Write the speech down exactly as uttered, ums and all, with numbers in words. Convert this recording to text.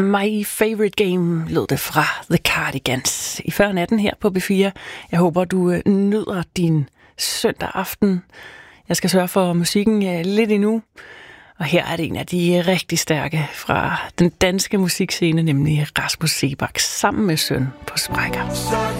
My Favorite Game lød det fra The Cardigans i før natten her på B fire. Jeg håber, du nyder din søndag aften. Jeg skal sørge for musikken lidt endnu. Og her er det en af de rigtig stærke fra den danske musikscene, nemlig Rasmus Seebach sammen med Søn på sprækker.